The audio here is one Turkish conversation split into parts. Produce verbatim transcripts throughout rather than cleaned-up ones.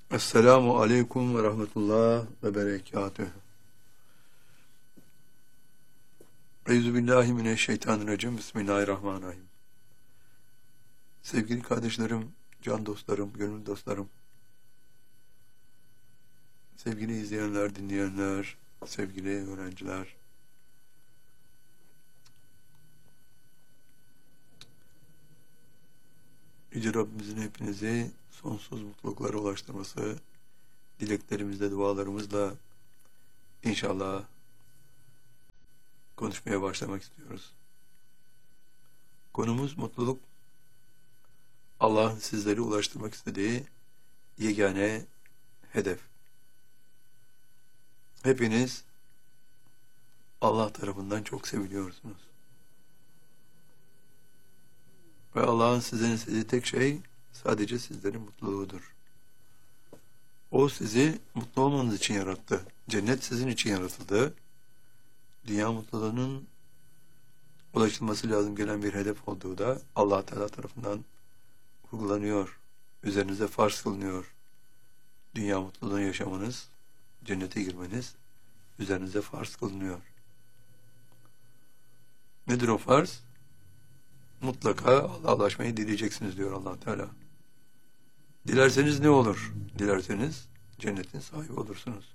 Esselamu aleyküm ve rahmetullah ve berekatühü. Euzubillahimineşşeytanirracim. Bismillahirrahmanirrahim. Sevgili kardeşlerim, can dostlarım, gönül dostlarım, sevgili izleyenler, dinleyenler, sevgili öğrenciler, Yüce Rabbimizin hepinizi sonsuz mutluluklara ulaştırması dileklerimizle, dualarımızla inşallah konuşmaya başlamak istiyoruz. Konumuz mutluluk. Allah'ın sizleri ulaştırmak istediği yegane hedef. Hepiniz Allah tarafından çok seviliyorsunuz. Ve Allah'ın sizden istediği tek şey sadece sizlerin mutluluğudur. O sizi mutlu olmanız için yarattı. Cennet sizin için yaratıldı. Dünya mutluluğunun ulaşılması lazım gelen bir hedef olduğu da Allah Teala tarafından uygulanıyor. Üzerinize farz kılınıyor. Dünya mutluluğunu yaşamanız, cennete girmeniz üzerinize farz kılınıyor. Nedir o farz? Mutlaka Allah'a ulaşmayı dileyeceksiniz diyor Allah Teala. Dilerseniz ne olur? Dilerseniz cennetin sahibi olursunuz.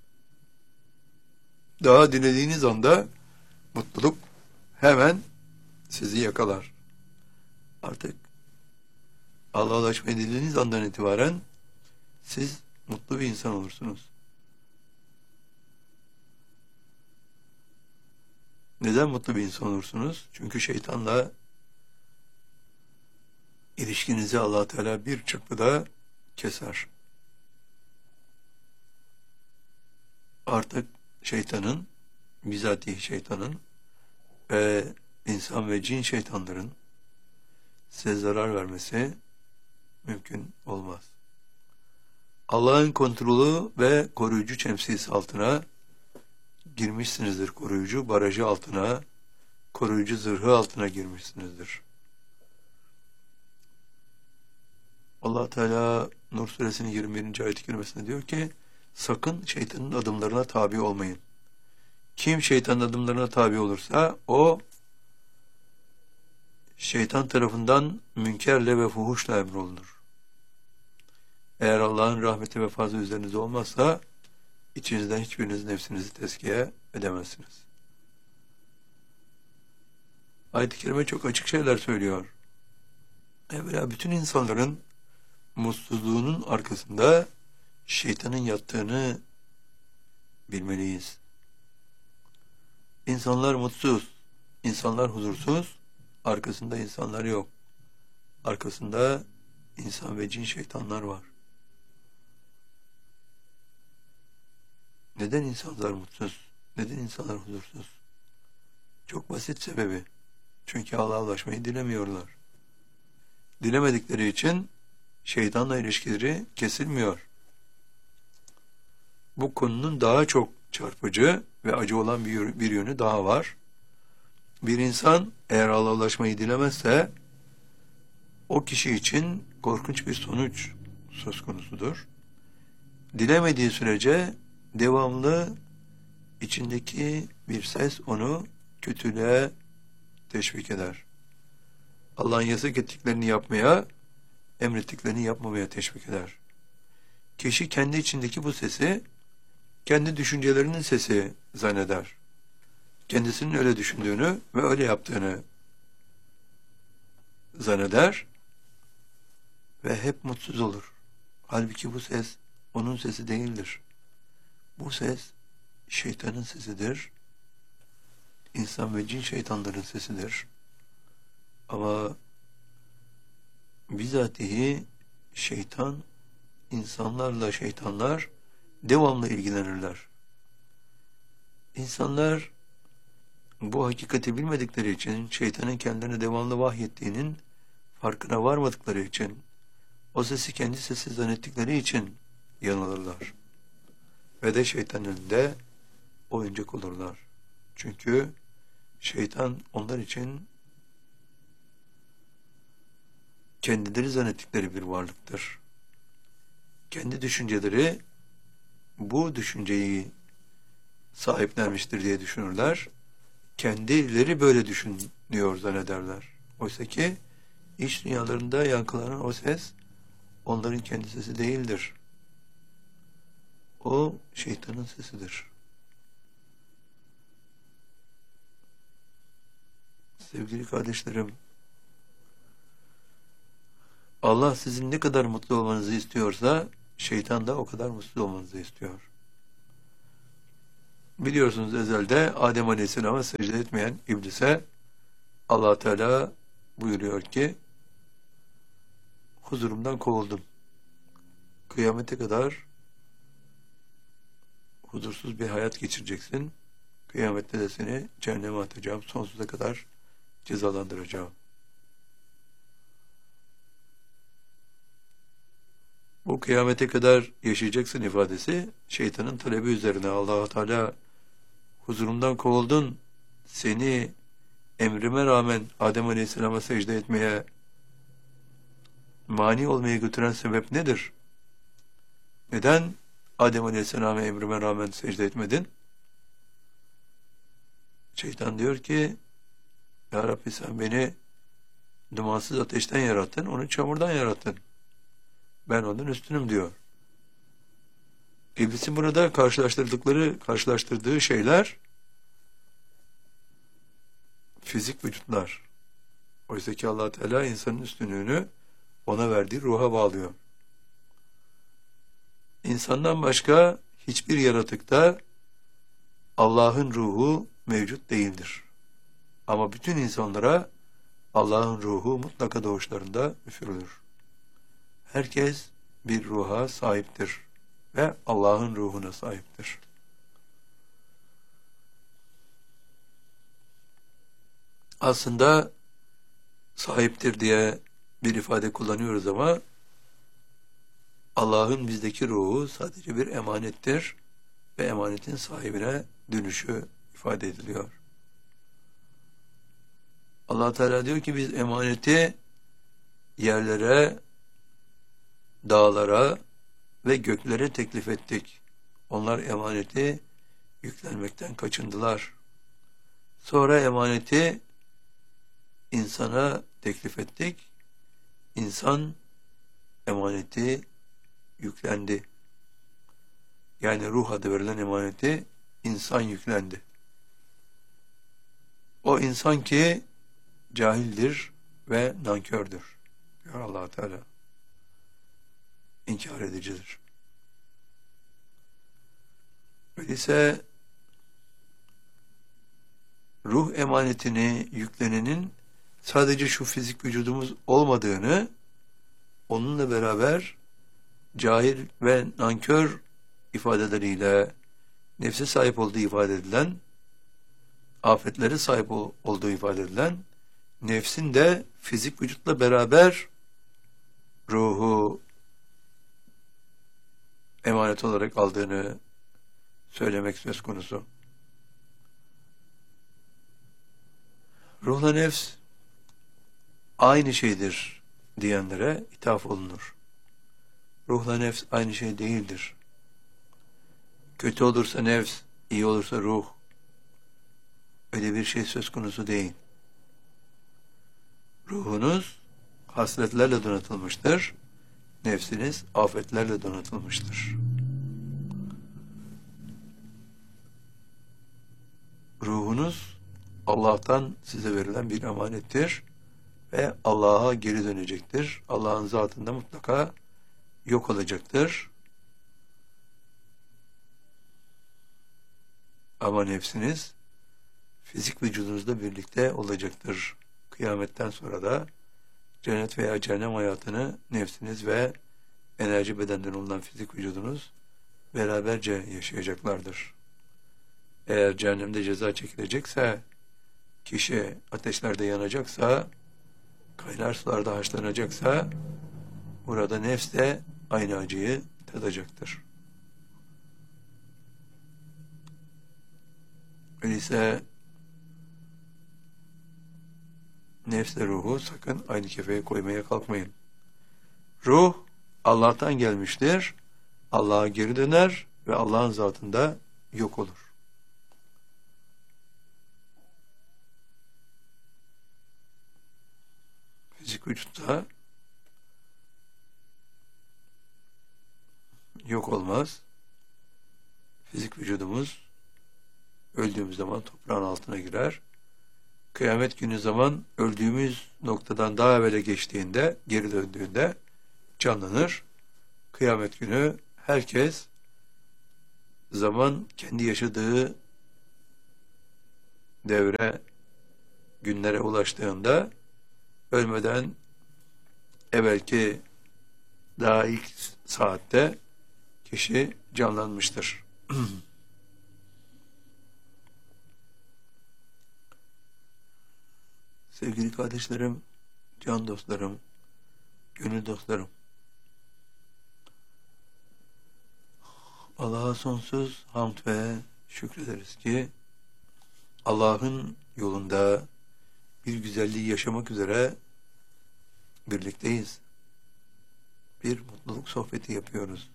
Daha dilediğiniz anda mutluluk hemen sizi yakalar. Artık Allah'a ulaşmayı dilediğiniz andan itibaren siz mutlu bir insan olursunuz. Neden mutlu bir insan olursunuz? Çünkü şeytanla ilişkinizi Allah Teala bir çırpıda keser. Artık şeytanın, bizatihi şeytanın ve insan ve cin şeytanların size zarar vermesi mümkün olmaz. Allah'ın kontrolü ve koruyucu şemsiyesi altına girmişsinizdir. Koruyucu barajı altına, koruyucu zırhı altına girmişsinizdir. Allah Teala Nur suresinin yirmi birinci ayet-i kerimesinde diyor ki, sakın şeytanın adımlarına tabi olmayın. Kim şeytanın adımlarına tabi olursa o şeytan tarafından münkerle ve fuhuşla emrolunur. Eğer Allah'ın rahmeti ve fazlı üzerinizde olmazsa içinizden hiçbiriniz nefsinizi tezkiye edemezsiniz. Ayet-i kerime çok açık şeyler söylüyor. Evvela bütün insanların mutsuzluğunun arkasında şeytanın yattığını bilmeliyiz. İnsanlar mutsuz, insanlar huzursuz, arkasında insanlar yok. Arkasında insan ve cin şeytanlar var. Neden insanlar mutsuz? Neden insanlar huzursuz? Çok basit sebebi. Çünkü Allah'a ulaşmayı dilemiyorlar. Dilemedikleri için şeytanla ilişkileri kesilmiyor. Bu konunun daha çok çarpıcı ve acı olan bir, bir yönü daha var. Bir insan eğer Allah'a ulaşmayı dilemezse o kişi için korkunç bir sonuç söz konusudur. Dilemediği sürece devamlı içindeki bir ses onu kötülüğe teşvik eder. Allah'ın yasak ettiklerini yapmaya, emrettiklerini yapmamaya teşvik eder. Kişi kendi içindeki bu sesi, kendi düşüncelerinin sesi zanneder. Kendisinin öyle düşündüğünü ve öyle yaptığını zanneder ve hep mutsuz olur. Halbuki bu ses onun sesi değildir. Bu ses şeytanın sesidir. İnsan ve cin şeytanların sesidir. Ama bizatihi şeytan, insanlarla şeytanlar devamlı ilgilenirler. İnsanlar bu hakikati bilmedikleri için, şeytanın kendilerine devamlı vahyettiğinin farkına varmadıkları için, o sesi kendi sesi zannettikleri için yanılırlar. Ve de şeytanın önünde oyuncak olurlar. Çünkü şeytan onlar için kendileri zannettikleri bir varlıktır. kendi düşünceleri bu düşünceyi sahiplenmiştir diye düşünürler. Kendileri böyle düşünüyor zannederler. Oysa ki iç dünyalarında yankılanan o ses onların kendi sesi değildir. O şeytanın sesidir. Sevgili kardeşlerim, Allah sizin ne kadar mutlu olmanızı istiyorsa şeytan da o kadar mutsuz olmanızı istiyor. Biliyorsunuz ezelde Adem Aleyhisselam'a secde etmeyen iblise Allah Teala buyuruyor ki huzurumdan kovuldum. Kıyamete kadar huzursuz bir hayat geçireceksin. Kıyamette de seni cehenneme atacağım. Sonsuza kadar cezalandıracağım. Bu kıyamete kadar yaşayacaksın ifadesi şeytanın talebi üzerine. Allah Teala huzurumdan kovuldun, seni emrime rağmen Adem Aleyhisselam'a secde etmeye mani olmaya götüren sebep nedir? Neden Adem Aleyhisselam'a emrime rağmen secde etmedin? Şeytan diyor ki Ya Rabbi sen beni dumansız ateşten yarattın, onu çamurdan yarattın. Ben onun üstünüm diyor. İblisin burada karşılaştırdıkları, karşılaştırdığı şeyler fizik vücutlar. Oysa ki Allah Teala insanın üstünlüğünü ona verdiği ruha bağlıyor. İnsandan başka hiçbir yaratıkta Allah'ın ruhu mevcut değildir. Ama bütün insanlara Allah'ın ruhu mutlaka doğuşlarında üfürülür. Herkes bir ruha sahiptir ve Allah'ın ruhuna sahiptir. Aslında sahiptir diye bir ifade kullanıyoruz ama Allah'ın bizdeki ruhu sadece bir emanettir ve emanetin sahibine dönüşü ifade ediliyor. Allah Teala diyor ki biz emaneti yerlere, dağlara ve göklere teklif ettik. Onlar emaneti yüklenmekten kaçındılar. Sonra emaneti insana teklif ettik. İnsan emaneti yüklendi. Yani ruh adı verilen emaneti insan yüklendi. O insan ki cahildir ve nankördür diyor Allah Teala. İnkar edicidir. Öyleyse ruh emanetini yüklenenin sadece şu fizik vücudumuz olmadığını, onunla beraber cahil ve nankör ifadeleriyle nefse sahip olduğu ifade edilen, afetlere sahip olduğu ifade edilen, nefsin de fizik vücutla beraber ruhu emanet olarak aldığını söylemek söz konusu. Ruhla nefs aynı şeydir diyenlere ithaf olunur. Ruhla nefs aynı şey değildir. Kötü olursa nefs, iyi olursa ruh. Öyle bir şey söz konusu değil. Ruhunuz hasletlerle donatılmıştır. Nefsiniz afetlerle donatılmıştır. Ruhunuz Allah'tan size verilen bir emanettir ve Allah'a geri dönecektir. Allah'ın zatında mutlaka yok olacaktır. Ama nefsiniz fizik vücudunuzla birlikte olacaktır. Kıyametten sonra da cennet veya cehennem hayatını nefsiniz ve enerji bedenden olan fizik vücudunuz beraberce yaşayacaklardır. Eğer cehennemde ceza çekilecekse, kişi ateşlerde yanacaksa, kaynar sularda haşlanacaksa, burada nefs de aynı acıyı tadacaktır. Öyleyse nefsle ruhu sakın aynı kefeye koymaya kalkmayın. Ruh Allah'tan gelmiştir Allah'a geri döner ve Allah'ın zatında yok olur. Fizik vücutta yok olmaz. Fizik vücudumuz öldüğümüz zaman toprağın altına girer. Kıyamet günü zaman öldüğümüz noktadan daha evvele geçtiğinde, geri döndüğünde canlanır. Kıyamet günü herkes zaman kendi yaşadığı devre, günlere ulaştığında ölmeden evvelki daha ilk saatte kişi canlanmıştır. Sevgili kardeşlerim, can dostlarım, gönül dostlarım, Allah'a sonsuz hamd ve şükrederiz ki Allah'ın yolunda bir güzelliği yaşamak üzere birlikteyiz. Bir mutluluk sohbeti yapıyoruz.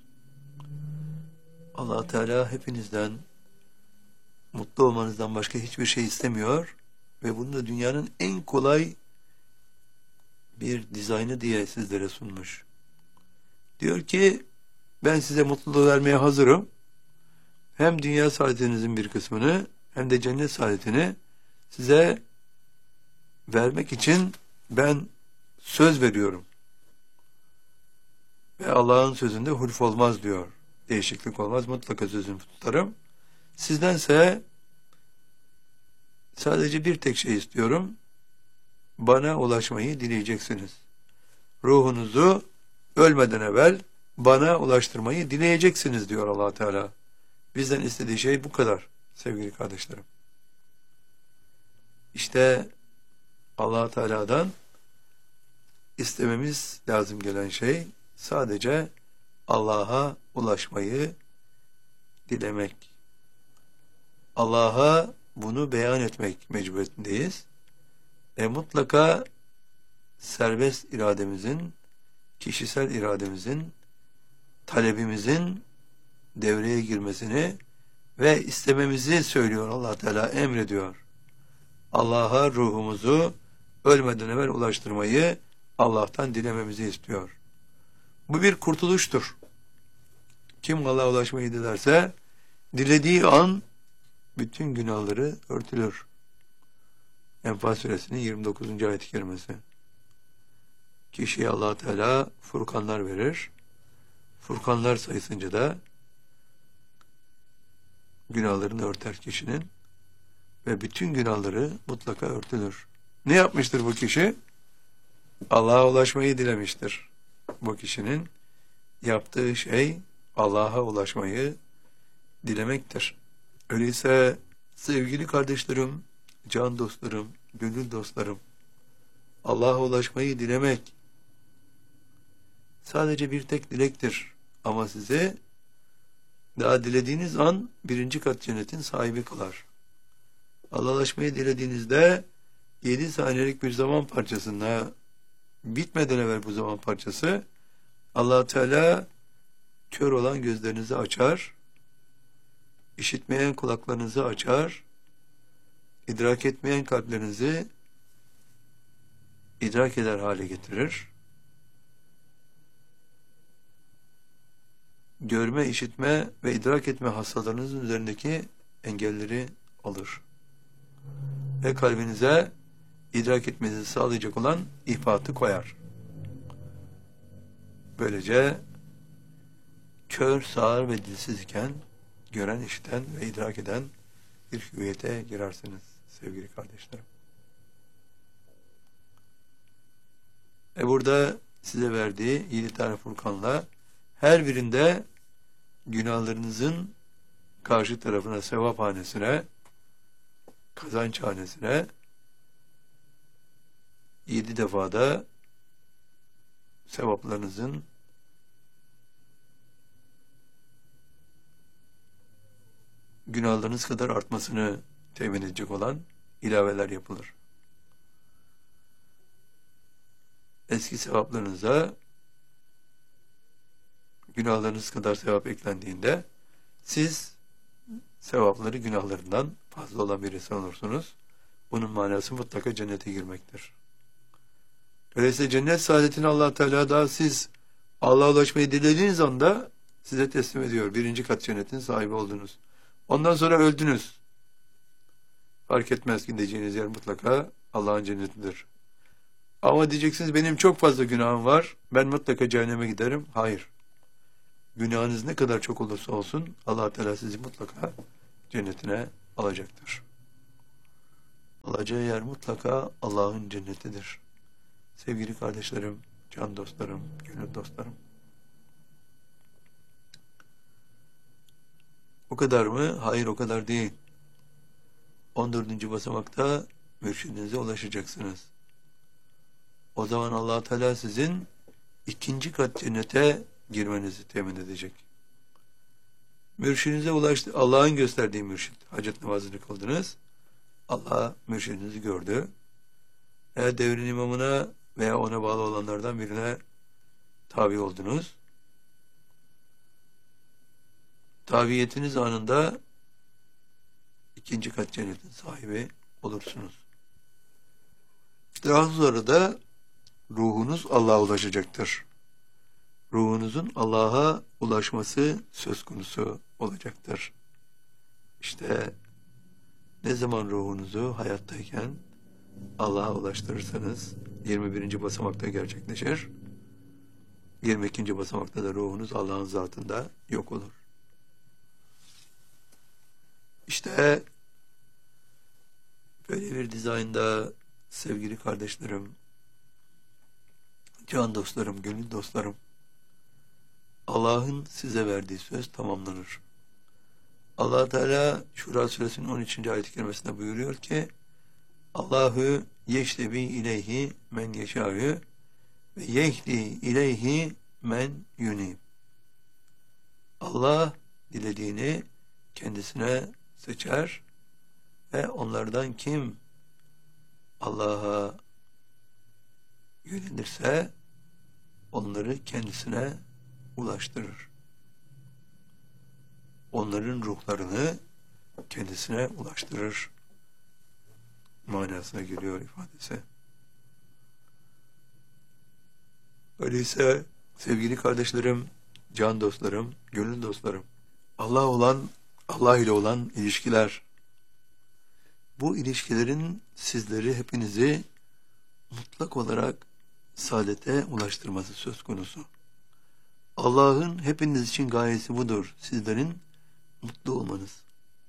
Allah Teala hepinizden mutlu olmanızdan başka hiçbir şey istemiyor ve bunu da dünyanın en kolay bir dizaynı diye sizlere sunmuş. Diyor ki ben size mutluluğu vermeye hazırım. Hem dünya saadetinizin bir kısmını hem de cennet saadetini size vermek için ben söz veriyorum. Ve Allah'ın sözünde hulf olmaz diyor. Değişiklik olmaz. Mutlaka sözümü tutarım. Sizdense sadece bir tek şey istiyorum. Bana ulaşmayı dileyeceksiniz. Ruhunuzu ölmeden evvel bana ulaştırmayı dileyeceksiniz diyor Allah Teala. Bizden istediği şey bu kadar sevgili kardeşlerim. İşte Allah Teala'dan istememiz lazım gelen şey sadece Allah'a ulaşmayı dilemek. Allah'a bunu beyan etmek mecburiyetindeyiz. E mutlaka serbest irademizin, kişisel irademizin, talebimizin devreye girmesini ve istememizi söylüyor Allah Teala, emrediyor. Allah'a ruhumuzu ölmeden evvel ulaştırmayı Allah'tan dilememizi istiyor. Bu bir kurtuluştur. Kim Allah'a ulaşmayı dilerse dilediği an bütün günahları örtülür. Enfal suresinin yirmi dokuzuncu ayet-i kerimesi. Kişiye Allah Teala furkanlar verir. Furkanlar sayısınca da günahlarını örter kişinin ve bütün günahları mutlaka örtülür. Ne yapmıştır bu kişi? Allah'a ulaşmayı dilemiştir. Bu kişinin yaptığı şey Allah'a ulaşmayı dilemektir. Öyleyse sevgili kardeşlerim, can dostlarım, gönül dostlarım, Allah'a ulaşmayı dilemek sadece bir tek dilektir. Ama size daha dilediğiniz an birinci kat cennetin sahibi kılar. Allah'a ulaşmayı dilediğinizde yedi saniyelik bir zaman parçasında bitmeden evvel bu zaman parçası Allah Teala kör olan gözlerinizi açar, işitmeyen kulaklarınızı açar, idrak etmeyen kalplerinizi idrak eder hale getirir. Görme, işitme ve idrak etme hastalarınızın üzerindeki engelleri alır. Ve kalbinize idrak etmenizi sağlayacak olan ihfatı koyar. Böylece kör, sağır ve dilsiz iken gören, işiten ve idrak eden bir hüviyete girersiniz sevgili kardeşlerim. E burada size verdiği yedi tane furkanla her birinde günahlarınızın karşı tarafına, sevaphanesine, kazançhanesine yedi defada sevaplarınızın günahlarınız kadar artmasını temin edecek olan ilaveler yapılır. Eski sevaplarınıza günahlarınız kadar sevap eklendiğinde siz sevapları günahlarından fazla olan bir insan olursunuz. Bunun manası mutlaka cennete girmektir. Öyleyse cennet saadetini Allah Teala daha siz Allah'a ulaşmayı dilediğiniz anda size teslim ediyor. Birinci kat cennetin sahibi oldunuz. Ondan sonra öldünüz. Fark etmez, gideceğiniz yer mutlaka Allah'ın cennetidir. Ama diyeceksiniz benim çok fazla günahım var. Ben mutlaka cehenneme giderim. Hayır. Günahınız ne kadar çok olursa olsun Allah Teala sizi mutlaka cennetine alacaktır. Alacağı yer mutlaka Allah'ın cennetidir. Sevgili kardeşlerim, can dostlarım, gönül dostlarım. O kadar mı? Hayır, o kadar değil. on dördüncü basamakta mürşidinize ulaşacaksınız. O zaman Allah Teala sizin ikinci kat cennete girmenizi temin edecek. Mürşidinize ulaştı. Allah'ın gösterdiği mürşid. Hacet namazını kıldınız. Allah mürşidinizi gördü. Eğer devrin imamına veya ona bağlı olanlardan birine tabi oldunuz. Tabiyetiniz anında ikinci kat cennetin sahibi olursunuz. Daha sonra da ruhunuz Allah'a ulaşacaktır. Ruhunuzun Allah'a ulaşması söz konusu olacaktır. İşte ne zaman ruhunuzu hayattayken Allah'a ulaştırırsanız yirmi birinci basamakta gerçekleşir. yirmi ikinci basamakta da ruhunuz Allah'ın zatında yok olur. İşte böyle bir dizaynda sevgili kardeşlerim, can dostlarım, gönül dostlarım, Allah'ın size verdiği söz tamamlanır. Allah Teala Şura suresinin on üçüncü ayet-i kerimesinde buyuruyor ki Allahu yeştebi ileyhi men yeşâhü ve yehdi ileyhi men yunib. Allah dilediğini kendisine seçer ve onlardan kim Allah'a yönelirse onları kendisine ulaştırır. Onların ruhlarını kendisine ulaştırır manasına geliyor ifadesi. Öyleyse sevgili kardeşlerim, can dostlarım, gönül dostlarım, Allah olan, Allah ile olan ilişkiler, bu ilişkilerin sizleri, hepinizi mutlak olarak saadete ulaştırması söz konusu. Allah'ın hepiniz için gayesi budur. Sizlerin mutlu olmanız.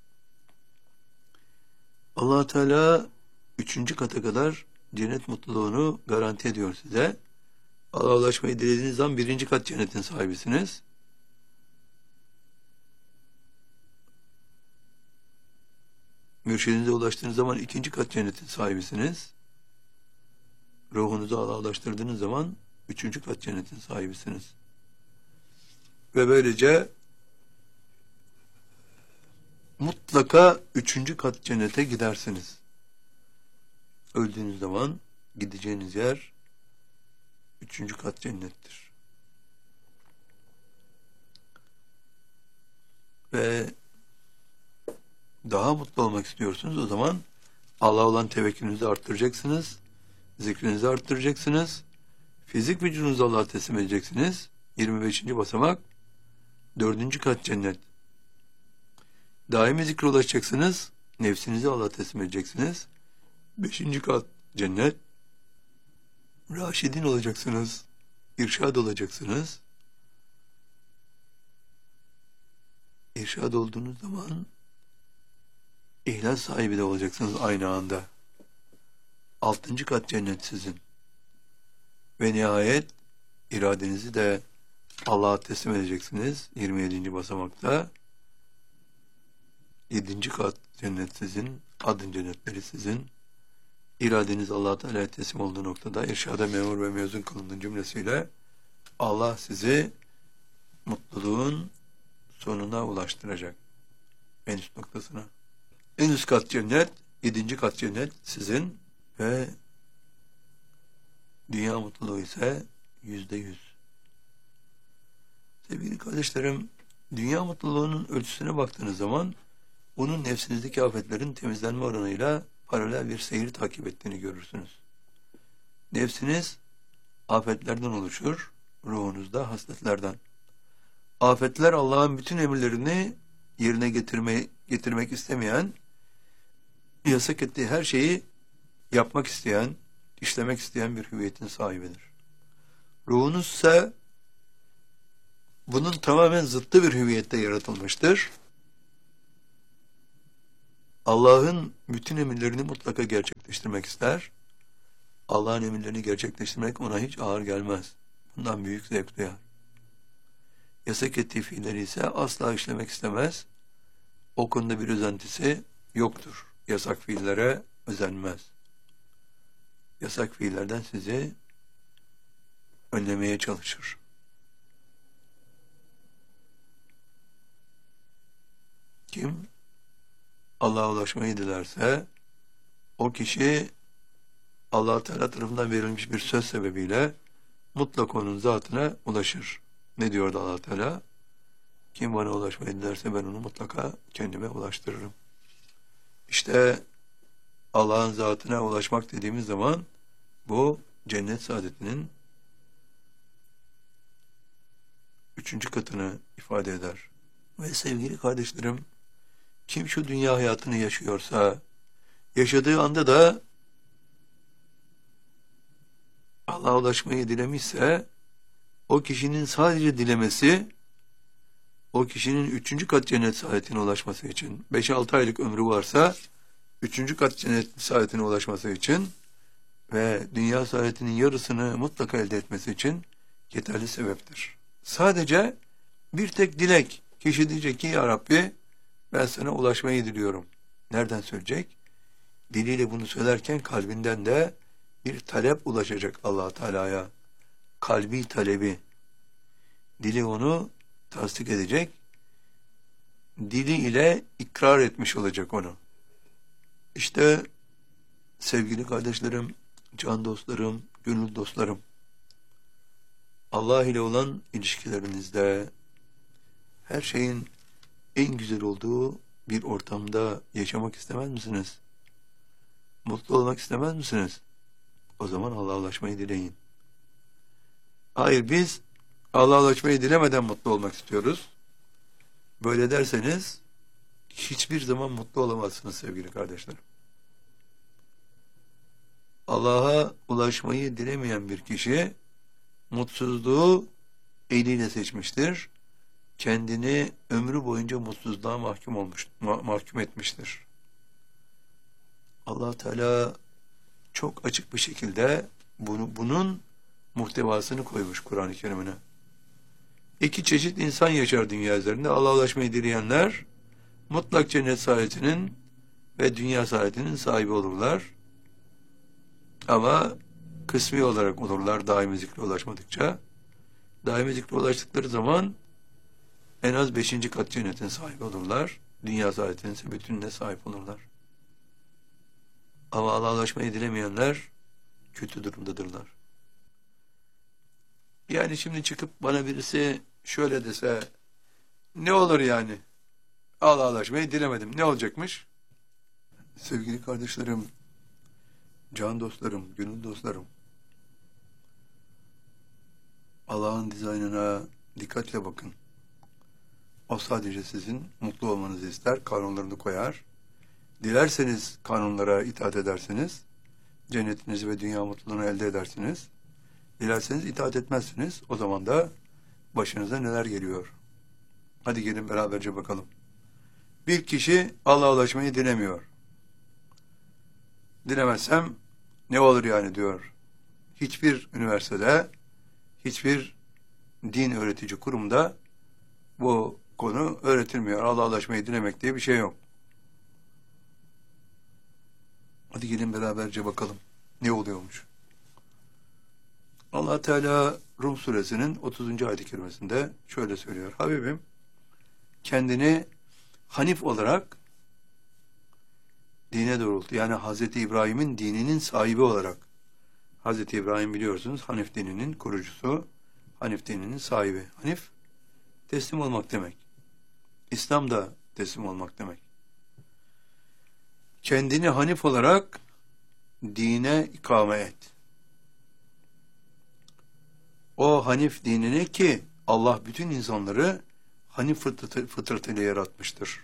Allah Teala üçüncü kata kadar cennet mutluluğunu garanti ediyor size. Allah'a ulaşmayı dilediğiniz zaman birinci kat cennetin sahibisiniz. Mürşidinize ulaştığınız zaman ikinci kat cennetin sahibisiniz. Ruhunuzu Allah'a ulaştırdığınız zaman üçüncü kat cennetin sahibisiniz. Ve böylece mutlaka üçüncü kat cennete gidersiniz. Öldüğünüz zaman gideceğiniz yer üçüncü kat cennettir. Ve daha mutlu olmak istiyorsunuz, o zaman Allah'a olan tevekkülünüzü arttıracaksınız, zikrinizi arttıracaksınız, fizik vücudunuzu Allah'a teslim edeceksiniz. yirmi beşinci basamak, dördüncü kat cennet. Daimi zikre ulaşacaksınız, nefsinizi Allah'a teslim edeceksiniz. beşinci kat cennet. Raşidin olacaksınız, irşad olacaksınız. İrşad olduğunuz zaman İhlas sahibi de olacaksınız aynı anda. Altıncı kat cennet sizin. Ve nihayet iradenizi de Allah'a teslim edeceksiniz. yirmi yedinci basamakta. Yedinci kat cennet sizin. Adın cennetleri sizin. İradeniz Allah Teala'ya teslim olduğu noktada irşada memur ve mezun kılındığın cümlesiyle Allah sizi mutluluğun sonuna ulaştıracak. En üst noktasına. En üst kat cennet, yedinci kat cennet sizin ve dünya mutluluğu ise yüzde yüz. Sevgili kardeşlerim, dünya mutluluğunun ölçüsüne baktığınız zaman onun nefsinizdeki afetlerin temizlenme oranıyla paralel bir seyir takip ettiğini görürsünüz. Nefsiniz afetlerden oluşur, ruhunuzda hasletlerden. Afetler Allah'ın bütün emirlerini yerine getirme, getirmek istemeyen, yasak ettiği her şeyi yapmak isteyen, işlemek isteyen bir hüviyetin sahibidir. Ruhunuz ise bunun tamamen zıttı bir hüviyette yaratılmıştır. Allah'ın bütün emirlerini mutlaka gerçekleştirmek ister. Allah'ın emirlerini gerçekleştirmek ona hiç ağır gelmez. Bundan büyük zevk duyar. Yasak ettiği fiilleri ise asla işlemek istemez. O konuda bir özentisi yoktur. Yasak fiillere özenmez. Yasak fiillerden sizi önlemeye çalışır. Kim Allah'a ulaşmayı dilerse o kişi Allah Teala tarafından verilmiş bir söz sebebiyle mutlak onun zatına ulaşır. Ne diyordu Allah Teala? Kim bana ulaşmayı dilerse ben onu mutlaka kendime ulaştırırım. İşte Allah'ın zatına ulaşmak dediğimiz zaman bu cennet saadetinin üçüncü katını ifade eder. Ve sevgili kardeşlerim, kim şu dünya hayatını yaşıyorsa, yaşadığı anda da Allah'a ulaşmayı dilemişse, o kişinin sadece dilemesi, o kişinin üçüncü kat cennet saadetine ulaşması için, beş altı aylık ömrü varsa, üçüncü kat cennet saadetine ulaşması için ve dünya saadetinin yarısını mutlaka elde etmesi için yeterli sebeptir. Sadece bir tek dilek, kişi diyecek ki ya Rabbi, ben sana ulaşmayı diliyorum. Nereden söyleyecek? Diliyle bunu söylerken kalbinden de bir talep ulaşacak Allah Teala'ya. Kalbi talebi. Dili onu tasdik edecek. Dili ile ikrar etmiş olacak onu. İşte sevgili kardeşlerim, can dostlarım, gönül dostlarım, Allah ile olan ilişkilerinizde her şeyin en güzel olduğu bir ortamda yaşamak istemez misiniz? Mutlu olmak istemez misiniz? O zaman Allah'a ulaşmayı dileyin. Hayır, biz Allah'a ulaşmayı dilemeden mutlu olmak istiyoruz. Böyle derseniz hiçbir zaman mutlu olamazsınız sevgili kardeşlerim. Allah'a ulaşmayı dilemeyen bir kişi mutsuzluğu eliyle seçmiştir. Kendini ömrü boyunca mutsuzluğa mahkum olmuş, ma- mahkum etmiştir. Allah Teala çok açık bir şekilde bunu, bunun muhtevasını koymuş Kur'an-ı Kerim'ine. İki çeşit insan yaşar dünya üzerinde. Allah'a ulaşmayı dileyenler mutlak cennet saadetinin ve dünya saadetinin sahibi olurlar. Ama kısmi olarak olurlar daimi zikre ulaşmadıkça. Daimi zikre ulaştıkları zaman en az beşinci kat cennetin sahibi olurlar. Dünya saadetinin ise bütününe sahip olurlar. Ama Allah'a ulaşmayı dilemeyenler kötü durumdadırlar. Yani şimdi çıkıp bana birisi şöyle dese, ne olur yani? Allah'a ulaşmayı dilemedim. Ne olacakmış? Sevgili kardeşlerim, can dostlarım, gönül dostlarım, Allah'ın dizaynına dikkatle bakın. O sadece sizin mutlu olmanızı ister, kanunlarını koyar. Dilerseniz kanunlara itaat edersiniz, cennetinizi ve dünya mutluluğunu elde edersiniz. Dilerseniz itaat etmezsiniz, o zaman da başınıza neler geliyor? Hadi gelin beraberce bakalım. Bir kişi Allah'a ulaşmayı dilemiyor. Dilemezsem ne olur yani diyor. Hiçbir üniversitede, hiçbir din öğretici kurumda bu konu öğretilmiyor. Allah'a ulaşmayı dilemek diye bir şey yok. Hadi gelin beraberce bakalım ne oluyormuş. Allah Teala Rum suresinin otuzuncu ayet-i kerimesinde şöyle söylüyor. Habibim, kendini Hanif olarak dine doğrultu. Yani Hazreti İbrahim'in dininin sahibi olarak. Hazreti İbrahim biliyorsunuz Hanif dininin kurucusu, Hanif dininin sahibi. Hanif, teslim olmak demek. İslam da teslim olmak demek. Kendini hanif olarak dine ikame et. O hanif dinini ki Allah bütün insanları hanif fıtratı, fıtratıyla yaratmıştır.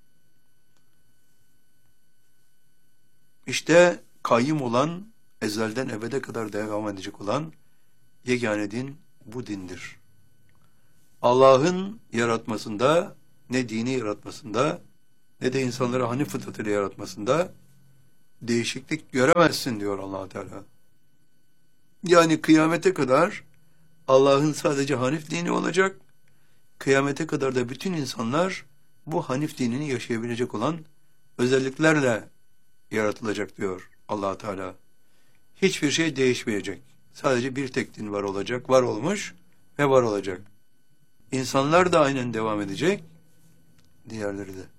İşte kayyım olan, ezelden ebede kadar devam edecek olan yegane din bu dindir. Allah'ın yaratmasında, ne dini yaratmasında, ne de insanları hanif fıtratıyla yaratmasında değişiklik göremezsin diyor Allah Teala. Yani kıyamete kadar Allah'ın sadece hanif dini olacak, kıyamete kadar da bütün insanlar bu hanif dinini yaşayabilecek olan özelliklerle yaratılacak diyor Allah Teala. Hiçbir şey değişmeyecek. Sadece bir tek din var olacak, var olmuş ve var olacak. İnsanlar da aynen devam edecek, diğerleri de.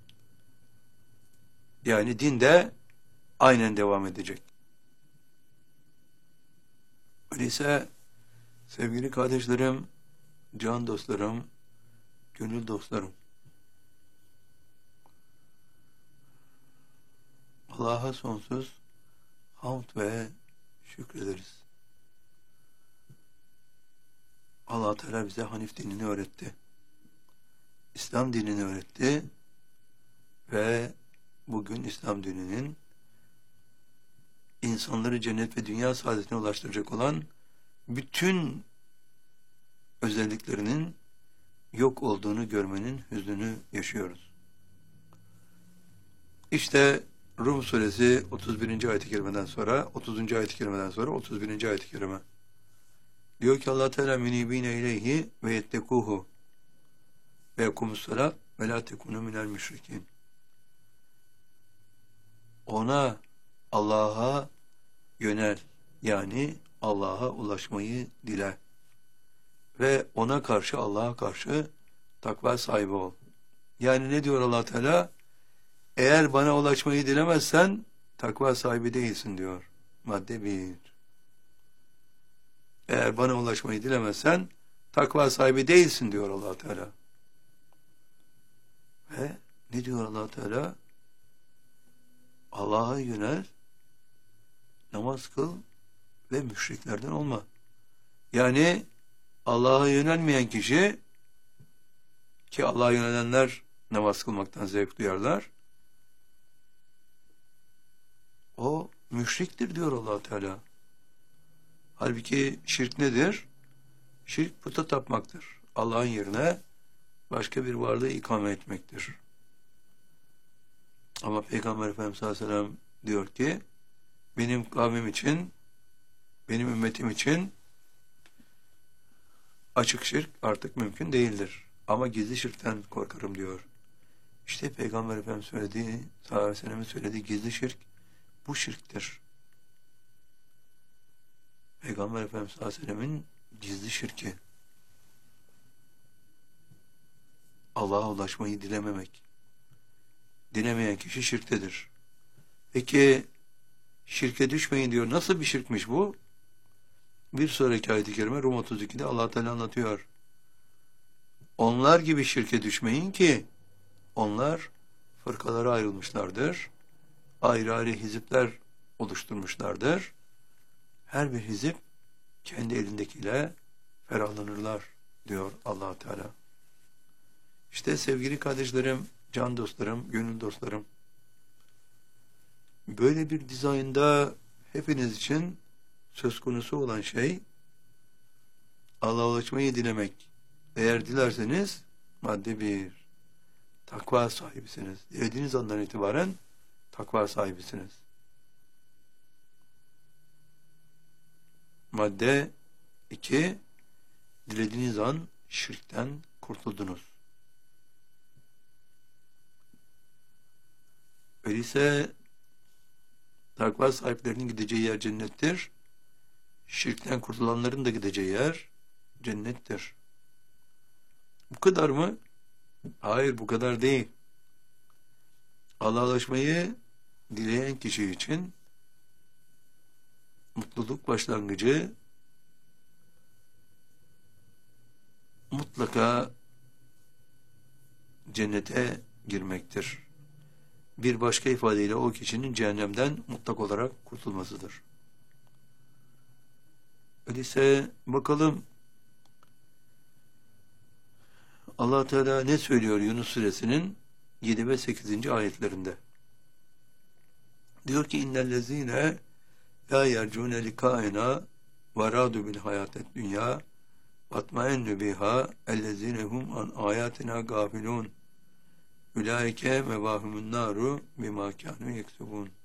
Yani din de aynen devam edecek. Öyleyse sevgili kardeşlerim, can dostlarım, gönül dostlarım, Allah'a sonsuz hamd ve şükrederiz. Allah Teala bize Hanif dinini öğretti. İslam dinini öğretti ve bugün İslam dininin insanları cennet ve dünya saadetine ulaştıracak olan bütün özelliklerinin yok olduğunu görmenin hüznünü yaşıyoruz. İşte Rum suresi otuz birinci ayet-i kerimeden sonra, otuzuncu ayet-i kerimeden sonra otuz birinci ayet-i kerime. Diyor ki Allah Teala münibine ileyhi ve yettekuhu ve yekumussalat ve la tekunu minel müşrikin. Ona, Allah'a yönel, yani Allah'a ulaşmayı dile ve ona karşı, Allah'a karşı takva sahibi ol. Yani ne diyor Allah Teala? Eğer bana ulaşmayı dilemezsen takva sahibi değilsin diyor. Madde bir. Eğer bana ulaşmayı dilemezsen takva sahibi değilsin diyor Allah Teala. Ve ne diyor Allah Teala? Allah'a yönel, namaz kıl ve müşriklerden olma. Yani Allah'a yönelmeyen kişi, ki Allah'a yönelenler namaz kılmaktan zevk duyarlar, o müşriktir diyor Allah Teala. Halbuki şirk nedir? Şirk puta tapmaktır. Allah'ın yerine başka bir varlığı ikame etmektir. Ama Peygamber Efendimiz sallallahu aleyhi ve sellem diyor ki, benim kavmim için, benim ümmetim için açık şirk artık mümkün değildir. Ama gizli şirkten korkarım diyor. İşte Peygamber Efendimiz söylediği, sallallahu aleyhi ve sellem'in söylediği gizli şirk bu şirktir. Peygamber Efendimiz sallallahu aleyhi ve sellem'in gizli şirki, Allah'a ulaşmayı dilememek. Dilemeyen kişi şirktedir. Peki şirke düşmeyin diyor. Nasıl bir şirkmiş bu? Bir sonraki ayet-i kerime Rum otuz ikide Allah Teala anlatıyor. Onlar gibi şirke düşmeyin ki onlar fırkalara ayrılmışlardır. Ayrı ayrı hizipler oluşturmuşlardır. Her bir hizip kendi elindekiyle ferahlanırlar diyor Allah Teala. İşte sevgili kardeşlerim, can dostlarım, gönül dostlarım, böyle bir dizaynda hepiniz için söz konusu olan şey Allah'a ulaşmayı dilemek. Eğer dilerseniz madde bir, takva sahibisiniz. Dilediğiniz andan itibaren takva sahibisiniz. Madde iki, dilediğiniz an şirkten kurtuldunuz. Öyleyse takva sahiplerinin gideceği yer cennettir. Şirkten kurtulanların da gideceği yer cennettir. Bu kadar mı? Hayır, bu kadar değil. Allah'a ulaşmayı dileyen kişi için mutluluk başlangıcı mutlaka cennete girmektir. Bir başka ifadeyle o kişinin cehennemden mutlak olarak kurtulmasıdır. Öyleyse bakalım Allah Teala ne söylüyor Yunus suresinin yedi ve sekizinci ayetlerinde. Diyor ki innellezine la yercune likaena ve radu bil hayatet dünya atmaennu biha ellezinehum an ayatina gafilun ulaike mevahumun naru bima kanu yeksubun.